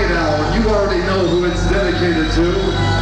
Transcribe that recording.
play now, and you already know who it's dedicated to.